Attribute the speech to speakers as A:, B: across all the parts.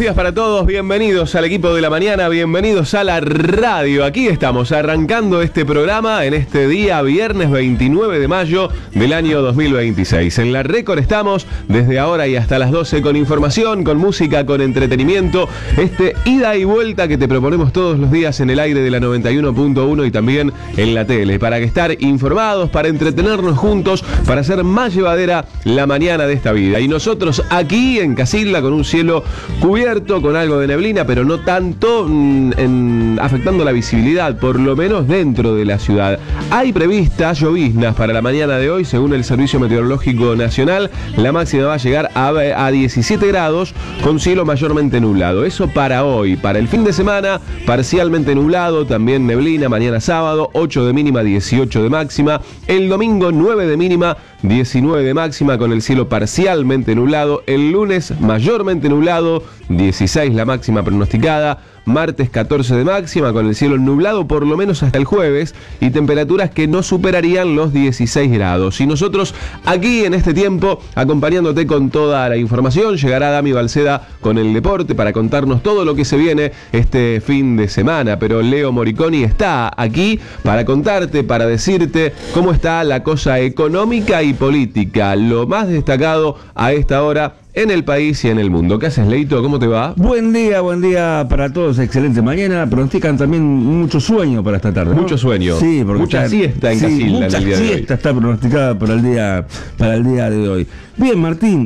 A: días para todos, bienvenidos al equipo de la mañana, bienvenidos a la radio. Aquí estamos arrancando este programa en este día viernes 29 de mayo del año 2026. En la Récord estamos desde ahora y hasta las 12 con información, con música, con entretenimiento. Este ida y vuelta que te proponemos todos los días en el aire de la 91.1 y también en la tele. Para estar informados, para entretenernos juntos, para hacer más llevadera la mañana de esta vida. Y nosotros aquí en Casilda con un cielo cubierto, con algo de neblina, pero no tanto afectando la visibilidad, por lo menos dentro de la ciudad. Hay previstas lloviznas para la mañana de hoy, según el Servicio Meteorológico Nacional. La máxima va a llegar a 17 grados, con cielo mayormente nublado. Eso para hoy. Para el fin de semana, parcialmente nublado, también neblina, mañana sábado, 8 de mínima, 18 de máxima. El domingo, 9 de mínima, 19 de máxima, con el cielo parcialmente nublado. El lunes, mayormente nublado, 16 la máxima pronosticada. Martes 14 de máxima, con el cielo nublado por lo menos hasta el jueves, y temperaturas que no superarían los 16 grados. Y nosotros aquí en este tiempo, acompañándote con toda la información, llegará Dami Balceda con el deporte para contarnos todo lo que se viene este fin de semana. Pero Leo Moriconi está aquí para contarte, para decirte cómo está la cosa económica y política, lo más destacado a esta hora en el país y en el mundo. ¿Qué haces, Leito? ¿Cómo te va?
B: Buen día para todos, excelente mañana. Pronostican también mucho sueño para esta tarde, ¿no?
A: Mucho sueño.
B: Sí, porque
A: mucha siesta en Casilda en el día de hoy.
B: Mucha siesta está pronosticada para el día de hoy. Bien, Martín,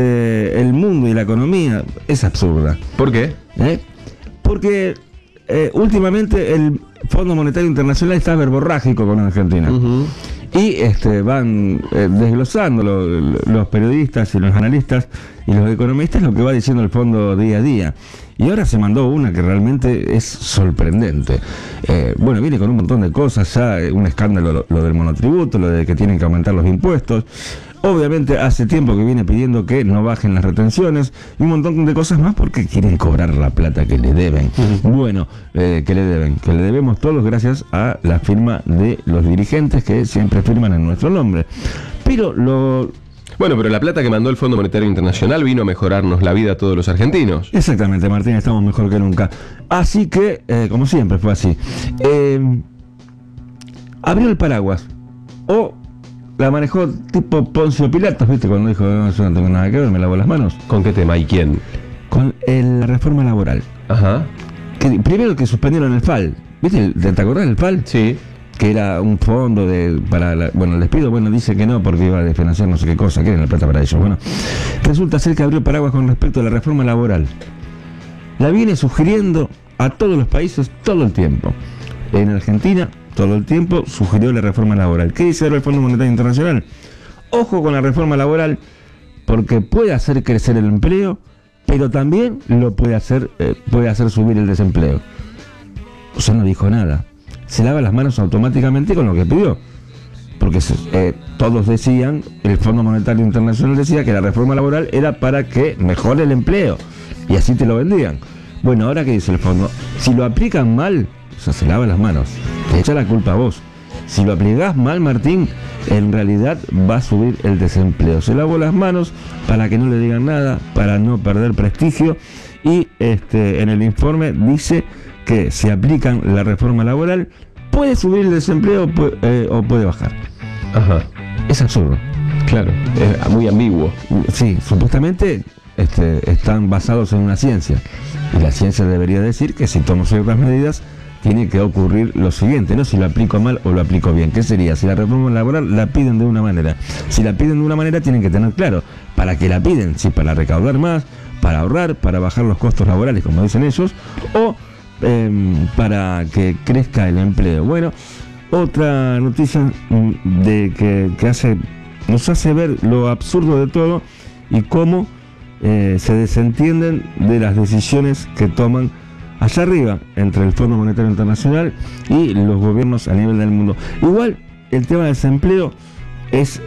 B: el mundo y la economía es absurda.
A: ¿Por qué?
B: Porque últimamente el Fondo Monetario Internacional está verborrágico con Argentina. Uh-huh. Y van desglosando los periodistas y los analistas y los economistas lo que va diciendo el fondo día a día. Y ahora se mandó una que realmente es sorprendente. Viene con un montón de cosas ya, un escándalo lo del monotributo, lo de que tienen que aumentar los impuestos. Obviamente hace tiempo que viene pidiendo que no bajen las retenciones y un montón de cosas más porque quieren cobrar la plata que le deben. Uh-huh. Que le debemos todos gracias a la firma de los dirigentes que siempre firman en nuestro nombre. Pero
A: la plata que mandó el Fondo Monetario Internacional vino a mejorarnos la vida a todos los argentinos.
B: Exactamente, Martín, estamos mejor que nunca. Así que, como siempre fue así, abrió el paraguas, o la manejó tipo Poncio Pilatos, ¿viste? Cuando dijo, no, yo no tengo nada que ver, me lavo las manos.
A: ¿Con qué tema y quién?
B: Con la reforma laboral.
A: Ajá.
B: Primero que suspendieron el FAL, ¿viste? ¿Te acordás del FAL?
A: Sí.
B: Que era un fondo para el despido. Dice que no porque iba a financiar no sé qué cosa, quieren la plata para ellos. Resulta ser que abrió el paraguas con respecto a la reforma laboral. La viene sugiriendo a todos los países todo el tiempo. En Argentina, todo el tiempo sugirió la reforma laboral. ¿Qué dice ahora el Fondo Monetario Internacional? Ojo con la reforma laboral, porque puede hacer crecer el empleo, pero también lo puede hacer subir el desempleo. O sea, no dijo nada. Se lava las manos automáticamente con lo que pidió. Porque todos decían, el Fondo Monetario Internacional decía que la reforma laboral era para que mejore el empleo. Y así te lo vendían. Bueno, ahora ¿qué dice el fondo? Si lo aplican mal, o sea, se lava las manos, te echa la culpa a vos. Si lo aplicás mal, Martín, en realidad va a subir el desempleo. Se lavó las manos para que no le digan nada, para no perder prestigio. Y en el informe dice que si aplican la reforma laboral, puede subir el desempleo o puede bajar.
A: Ajá.
B: Es absurdo.
A: Claro, es muy ambiguo.
B: Sí, supuestamente están basados en una ciencia. Y la ciencia debería decir que si tomo ciertas medidas, tiene que ocurrir lo siguiente, ¿no? Si lo aplico mal o lo aplico bien. ¿Qué sería? Si la reforma laboral la piden de una manera. Si la piden de una manera, tienen que tener claro para qué la piden. Si para recaudar más, para ahorrar, para bajar los costos laborales, como dicen ellos, o para que crezca el empleo. Bueno, otra noticia que nos hace ver lo absurdo de todo y cómo se desentienden de las decisiones que toman allá arriba, entre el Fondo Monetario Internacional y los gobiernos a nivel del mundo. Igual, el tema del desempleo es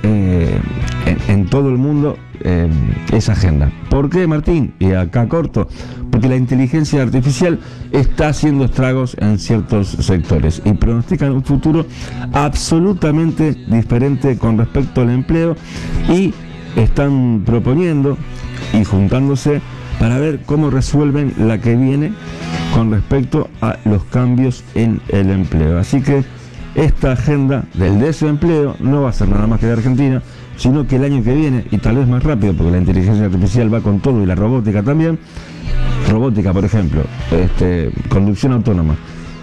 B: en todo el mundo esa agenda. ¿Por qué, Martín? Y acá corto, porque la inteligencia artificial está haciendo estragos en ciertos sectores y pronostican un futuro absolutamente diferente con respecto al empleo, y están proponiendo y juntándose para ver cómo resuelven la que viene con respecto a los cambios en el empleo. Así que esta agenda del desempleo no va a ser nada más que de Argentina, sino que el año que viene, y tal vez más rápido, porque la inteligencia artificial va con todo y la robótica también. Robótica, por ejemplo, conducción autónoma.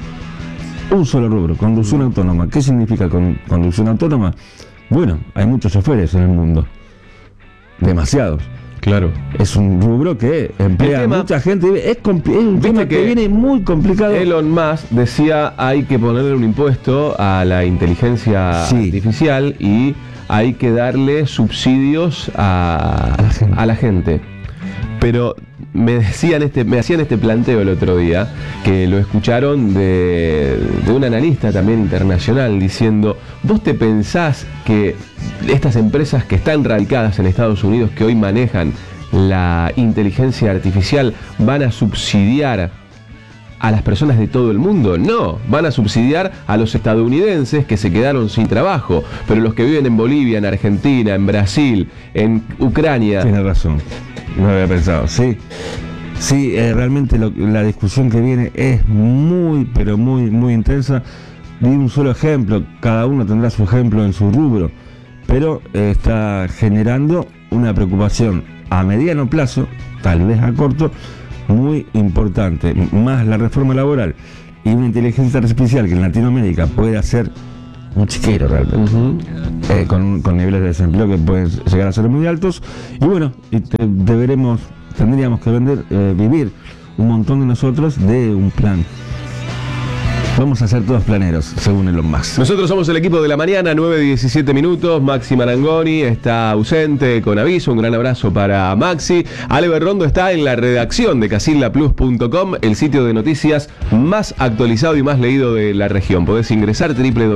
B: Un solo rubro, conducción autónoma. ¿Qué significa conducción autónoma? Bueno, hay muchos choferes en el mundo. Demasiados.
A: Claro.
B: Es un rubro que emplea mucha gente. Es un tema que viene muy complicado.
A: Elon Musk decía hay que ponerle un impuesto a la inteligencia artificial y hay que darle subsidios a la gente. Pero me hacían este planteo el otro día, que lo escucharon de un analista también internacional, diciendo: ¿vos te pensás que estas empresas que están radicadas en Estados Unidos, que hoy manejan la inteligencia artificial, van a subsidiar a las personas de todo el mundo? No, van a subsidiar a los estadounidenses que se quedaron sin trabajo, pero los que viven en Bolivia, en Argentina, en Brasil, en Ucrania...
B: Tiene razón, no había pensado, sí. Sí, realmente la discusión que viene es muy, pero muy intensa. Di un solo ejemplo, cada uno tendrá su ejemplo en su rubro, pero está generando una preocupación a mediano plazo, tal vez a corto, muy importante, más la reforma laboral y una inteligencia artificial que en Latinoamérica puede hacer un chiquero realmente, con niveles de desempleo que pueden llegar a ser muy altos. Y bueno, tendríamos que vivir un montón de nosotros de un plan. Vamos a ser todos planeros, según Elon Musk.
A: Nosotros somos el equipo de la mañana, 9:17 minutos. Maxi Marangoni está ausente con aviso. Un gran abrazo para Maxi. Ale Berrondo está en la redacción de casilaplus.com, el sitio de noticias más actualizado y más leído de la región. Podés ingresar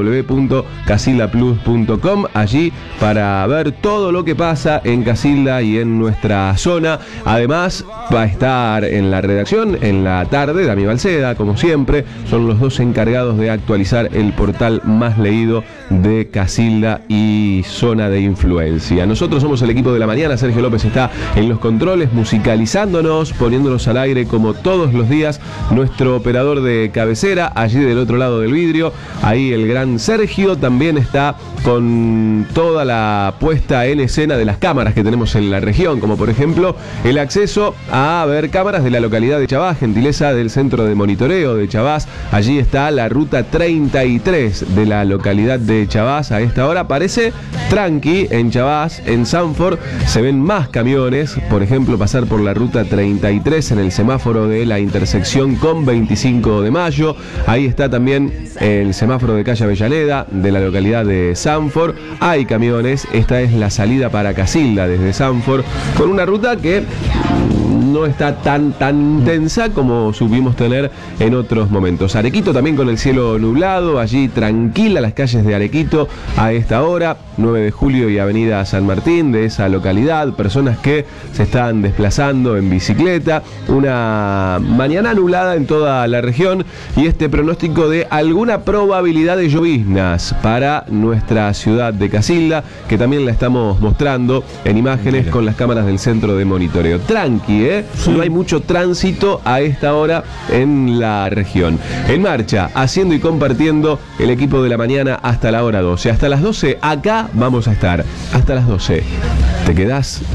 A: www.casilaplus.com allí para ver todo lo que pasa en Casilda y en nuestra zona. Además, va a estar en la redacción en la tarde Dami Balceda, como siempre. Son los dos encargados de actualizar el portal más leído de Casilda y zona de influencia. Nosotros somos el equipo de la mañana. Sergio López está en los controles, musicalizándonos, poniéndonos al aire como todos los días. Nuestro operador de cabecera, allí del otro lado del vidrio, ahí el gran Sergio, también está con toda la puesta en escena de las cámaras que tenemos en la región, como por ejemplo el acceso a ver cámaras de la localidad de Chavás, gentileza del centro de monitoreo de Chavás. Allí está la ruta 33 de la localidad de Chavás. A esta hora parece tranqui en Chavás. En Sanford se ven más camiones, por ejemplo pasar por la ruta 33 en el semáforo de la intersección con 25 de mayo. Ahí está también el semáforo de calle Avellaneda de la localidad de Sanford. Hay camiones. Esta es la salida para Casilda desde Sanford, con una ruta que no está tan intensa como supimos tener en otros momentos. Arequito también con el cielo nublado, allí tranquila las calles de Arequito a esta hora, 9 de julio y avenida San Martín de esa localidad, personas que se están desplazando en bicicleta, una mañana nublada en toda la región y este pronóstico de alguna probabilidad de lloviznas para nuestra ciudad de Casilda, que también la estamos mostrando en imágenes con las cámaras del centro de monitoreo. Tranqui, sí. No hay mucho tránsito a esta hora en la región. En marcha, haciendo y compartiendo el equipo de la mañana hasta la hora 12. Hasta las 12 acá vamos a estar. Hasta las 12. ¿Te quedás?